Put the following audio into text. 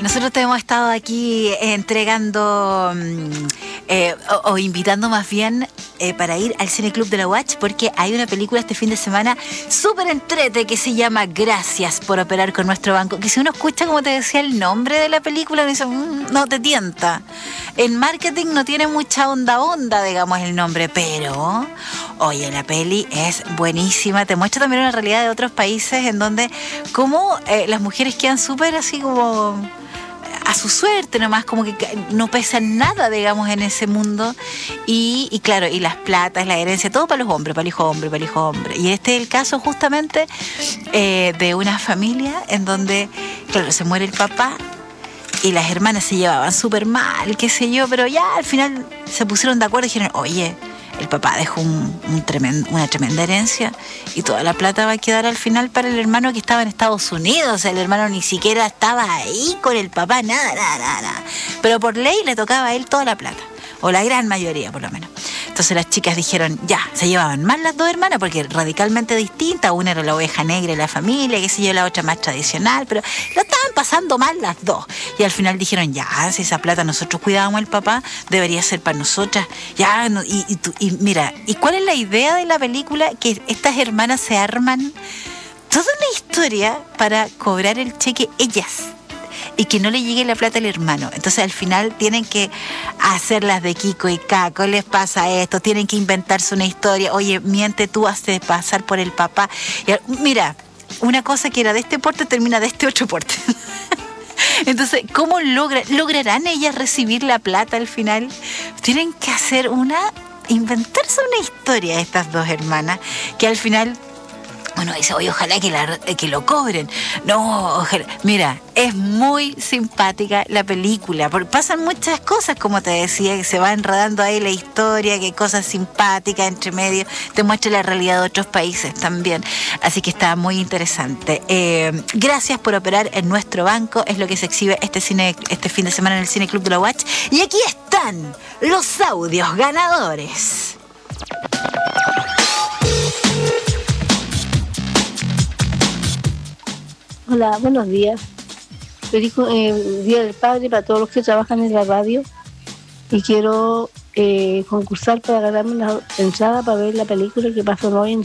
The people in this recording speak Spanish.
Nosotros te hemos estado aquí entregando o invitando más bien para ir al Cine Club de la UACH, porque hay una película este fin de semana súper entrete que se llama Gracias por operar con nuestro banco, que si uno escucha, como te decía, el nombre de la película, uno dice, no te tienta. En marketing no tiene mucha onda, digamos, el nombre, pero oye, la peli es buenísima. Te muestra también una realidad de otros países en donde como las mujeres quedan súper así como a su suerte nomás, como que no pesan nada, digamos, en ese mundo. Y claro, y las platas, la herencia, todo para los hombres, para el hijo hombre. Y este es el caso justamente de una familia en donde, claro, se muere el papá y las hermanas se llevaban súper mal, qué sé yo, pero ya al final se pusieron de acuerdo y dijeron, oye, el papá dejó una tremenda herencia y toda la plata va a quedar al final para el hermano que estaba en Estados Unidos. O sea, el hermano ni siquiera estaba ahí con el papá, nada. Pero por ley le tocaba a él toda la plata, o la gran mayoría por lo menos. Entonces las chicas dijeron, ya, se llevaban mal las dos hermanas porque radicalmente distintas. Una era la oveja negra de la familia, qué sé yo, la otra más tradicional, pero lo estaban pasando mal las dos. Y al final dijeron, ya, si esa plata nosotros cuidábamos al papá, debería ser para nosotras. Ya, y mira, ¿y cuál es la idea de la película? Que estas hermanas se arman toda una historia para cobrar el cheque ellas y que no le llegue la plata al hermano. Entonces al final tienen que hacerlas de Kiko y Caco, les pasa esto, tienen que inventarse una historia, oye, miente tú, haces pasar por el papá. Y, mira, una cosa que era de este porte termina de este otro porte. Entonces, ¿cómo lograrán ellas recibir la plata al final? Tienen que inventarse una historia estas dos hermanas, que al final uno dice, oye, ojalá que lo cobren. No, ojalá. Mira, es muy simpática la película, porque pasan muchas cosas, como te decía, que se va enredando ahí la historia, que hay cosas simpáticas entre medio, te muestra la realidad de otros países también, así que está muy interesante. Gracias por operar en nuestro banco, es lo que se exhibe este fin de semana en el Cine Club de la UACH, y aquí están los audios ganadores. Hola, buenos días. Feliz Día del Padre para todos los que trabajan en la radio y quiero concursar para ganarme una entrada para ver la película que pasó hoy en